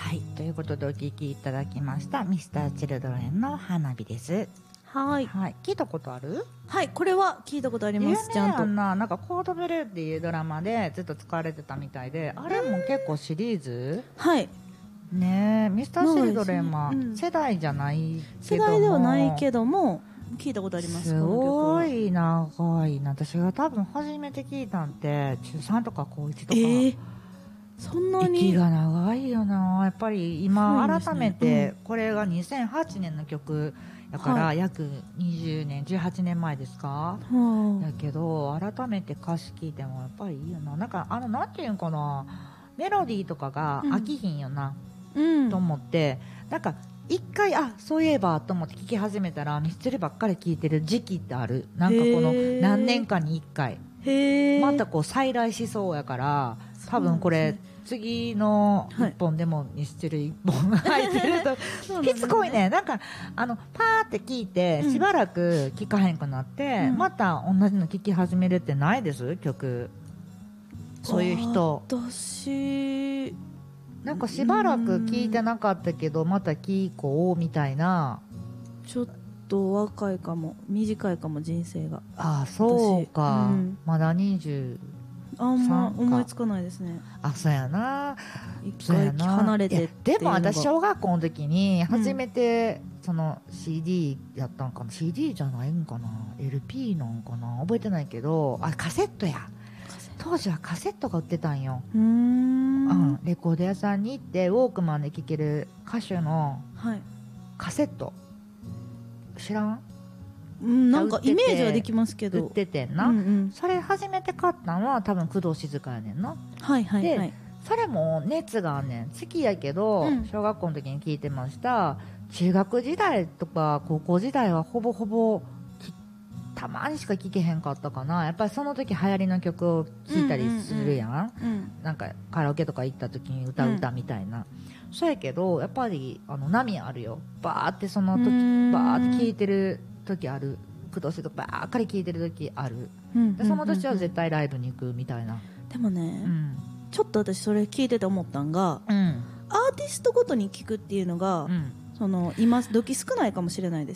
はい、ということでお聴きいただきました Mr.Children の花火です。 はい、 聞いたことある？ はい、これは聞いたことあります。ちゃんとなんかコードブルーっていうドラマでずっと使われてたみたいで、あれも結構シリーズ、 はいねえ、ミスター・チルドレンは世代じゃないけども、 世代ではないけども聞いたことあります。 すごい長いな。私が多分初めて聞いたんって中3とか高1とか、 そんなに息が長いよな。やっぱり今改めてこれが2008年の曲だから約20年18年前ですか、だけど改めて歌詞聞いてもやっぱりいいよな。なんかなんていうんかな、メロディーとかが飽きひんよな、と思って、なんか一回そういえばと思って聞き始めたらミスチルばっかり聞いてる時期ってある。なんかこの何年かに一回またこう再来しそうやから、多分これ次の一本でもミスチル一本入ってるときつこいね。なんかパーって聞いてしばらく聞かへんくなって、また同じの聞き始めるってないです？曲そういう人。 私なんかしばらく聞いてなかったけどまた聞こうみたいな。 ちょっと若いかも短いかも人生が。 そうか、まだ20 あんま思いつかないですね。 そうやな。 一回離れてっていうのが。 でも私小学校の時に初めてその CD やったんかな、CD じゃないんかな LP なんかな覚えてないけど、カセットや。当時はカセットが売ってたんよ。レコード屋さんに行ってウォークマンで聴ける歌手のカセット、知らん？ なんかイメージはできますけど売っててんな、それ初めて買ったのは多分工藤静香やねんな。でそれも熱があんねん。好きやけど、小学校の時に聞いてました。中学時代とか高校時代はほぼほぼたまにしか聴けへんかったかな。やっぱりその時流行りの曲を聴いたりするやん、なんかカラオケとか行った時に歌う歌みたいな、そうやけどやっぱり波あるよ。バーってその時バーって聴いてる時ある。工藤静香ばーっかり聴いてる時ある、でその年は絶対ライブに行くみたいな。 でもね、ちょっと私それ聞いてて思ったんが、アーティストごとに聞くっていうのが、その今時少ないかもしれないです。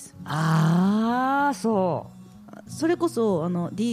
それこそ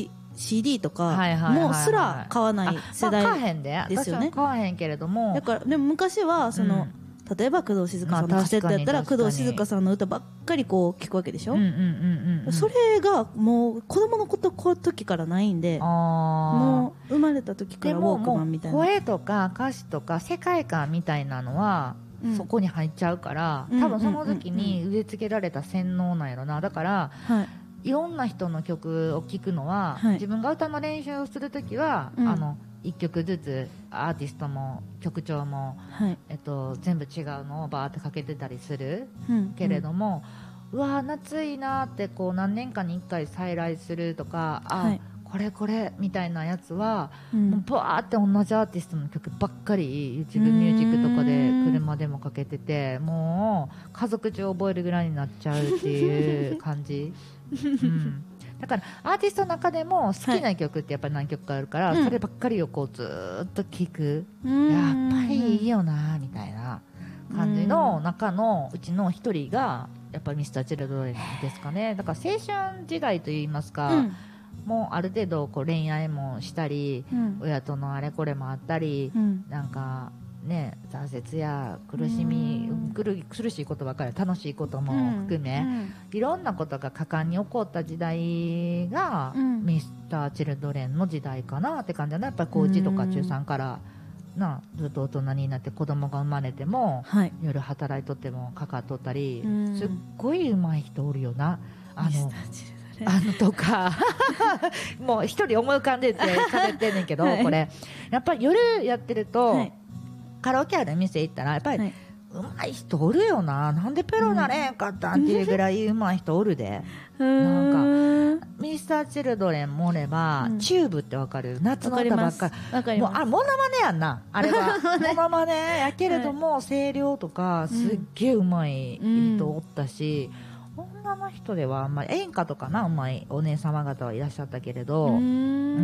CD とかもすら買わない世代ですよね。 買わへんけれども、 だからでも昔はその、例えば工藤静香さんのカセットやったら工藤静香さんの歌ばっかりこう聞くわけでしょ。それがもう子供の時からないんで、もう生まれた時からウォークマンみたいな。 声とか歌詞とか世界観みたいなのはそこに入っちゃうから、多分その時に植え付けられた洗脳なんやろな。だから、いろんな人の曲を聴くのは、自分が歌の練習をするときは、1曲ずつアーティストも曲調も、全部違うのをバーってかけてたりする、けれども、うわ夏いなってこう何年かに1回再来するとか、これみたいなやつは、もうバーって同じアーティストの曲ばっかり YouTube ミュージックとかで車でもかけてて、もう家族中覚えるぐらいになっちゃうっていう感じだからアーティストの中でも好きな曲ってやっぱり何曲かあるから、そればっかりをこうずーっと聴く、やっぱりいいよなみたいな感じの中のうちの一人がやっぱり Mr.Children ですかね。だから青春時代といいますか、もうある程度こう恋愛もしたり、親とのあれこれもあったり、なんかね、挫折や苦しいことばかり、楽しいことも含め、いろんなことが果敢に起こった時代が、ミスター・チルドレンの時代かなって感じだな。やっぱり高1とか中3からずっと大人になって子供が生まれても、夜働いとってもかかっとったり、すっごい上手い人おるよな。とかもう一人思い浮かんでて喋ってんねんけど、これやっぱり夜やってると、カラオケある店行ったらやっぱりうまい人おるよな。なんでプロなれへんかったんっていうぐらいうまい人おるで。なんかミスター・チルドレンもおれば、チューブってわかる？夏の歌ばっかり。もうモノマネやんな。あれはモノマネやけれども、声量とかすっげえうまい人おったし、女の人ではあんまり演歌とかな、うまいお姉様方はいらっしゃったけれど、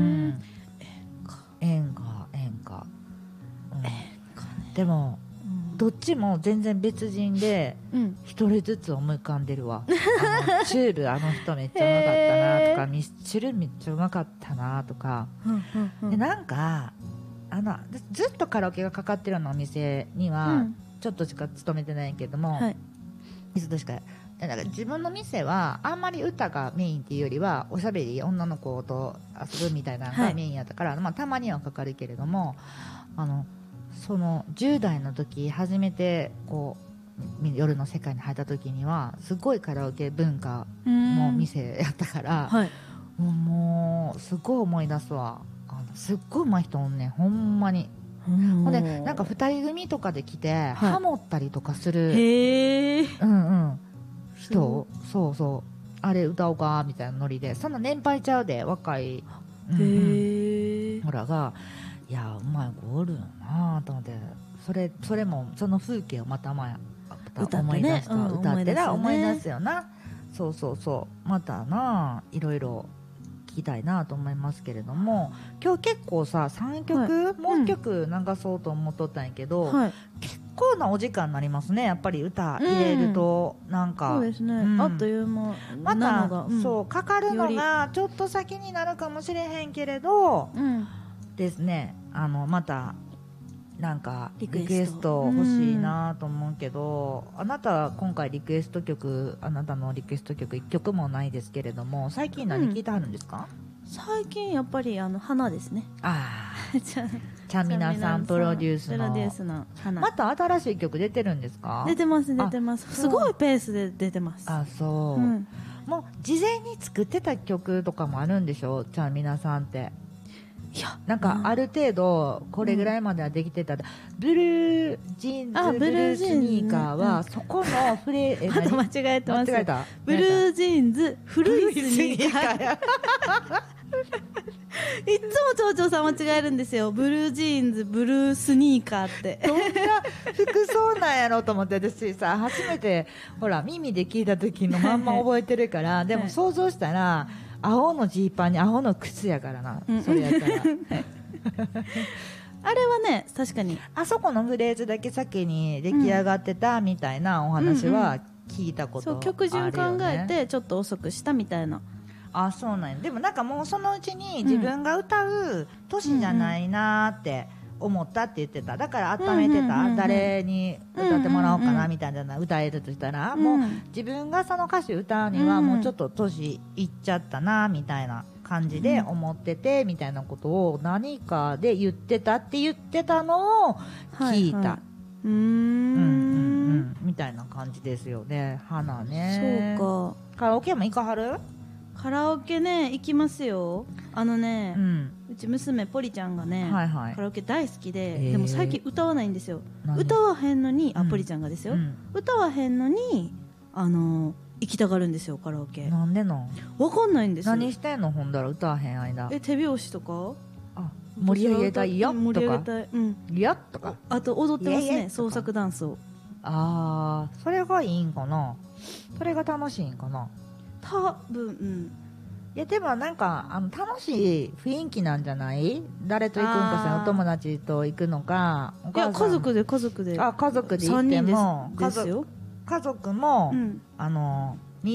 演歌、でもどっちも全然別人で一人ずつ思い浮かんでるわ。チュールあの人めっちゃうまかったなとか、ミスチルめっちゃうまかったなとか、でなんかずっとカラオケがかかってるようなお店にはちょっとしか勤めてないけども、一度しかだから自分の店はあんまり歌がメインっていうよりはおしゃべり女の子と遊ぶみたいなのがメインやったから、まあ、たまにはかかるけれども、その10代の時初めてこう夜の世界に入った時にはすごいカラオケ文化の店やったから、もうすごい思い出すわ。すっごい上手い人おんねん、ほんまに。ほんでなんか2人組とかで来て、ハモったりとかする人、そうそうあれ歌おうかみたいなノリで、そんな年配ちゃうで若い、ほらがいやうまい子おるよなと思って、それもその風景をまた思い出した、歌ってな思い出すよな。そうそうそう、またないろいろ聞きたいなと思いますけれども、今日結構さ3曲、もう1曲流そうと思っとったんやけど、結構なお時間になりますね、やっぱり歌入れると、なんかそうですね、あっという間また、そうかかるのがちょっと先になるかもしれへんけれど、ですね、またなんかリクエスト欲しいなと思うけど、あなた今回リクエスト曲、あなたのリクエスト曲1曲もないですけれども、最近何聴いてはるんですか？ 最近やっぱり花ですね。 ちゃんみなさんプロデュースの花。また新しい曲出てるんですか？ 出てます出てます、すごいペースで出てます。 そう、もう事前に作ってた曲とかもあるんでしょ、ちゃんみなさんって。いやなんかある程度これぐらいまではできてた、ブルージーンズブルースニーカーはそこのフレまた間違えてます。ブルージーンズ古いスニーカーいつも町長さん間違えるんですよ、ブルージーンズブルースニーカーって。 どんな服装なんやろうと思って、私さ初めてほら耳で聞いた時のまんま覚えてるからでも想像したら青のジーパンに青の靴やからな、それやったらあれはね確かにあそこのフレーズだけ先に出来上がってたみたいなお話は聞いたことあるよね。 そう曲順考えてちょっと遅くしたみたいな。 そうなんや。でもなんかもうそのうちに自分が歌う年じゃないなって思ったって言ってた。だから温めてた、誰に歌ってもらおうかなみたいな、歌えるとしたら、もう自分がその歌詞歌うにはもうちょっと年いっちゃったなみたいな感じで思ってて、みたいなことを何かで言ってたって言ってたのを聞いた、みたいな感じですよね。花ね。 そうか。 カラオケも行かはる？ カラオケね行きますよ。うち娘ポリちゃんがね、カラオケ大好きで、でも最近歌わないんですよ。歌わへんのにポリちゃんがですよ、歌わへんのに行きたがるんですよカラオケ。 なんでなん？ わかんないんですよ。 何してんの？ほんだら歌わへん間。 手拍子とか、 盛り上げたいよとか、 盛り上げたい、 いやとか、 あと踊ってますね、創作ダンスを。 それがいいんかな、それが楽しいんかな。 多分、 いやでもなんか楽しい雰囲気なんじゃない？誰と行くんかさ、お友達と行くのか、 いや家族で家族で行ってもですよ。 家族も、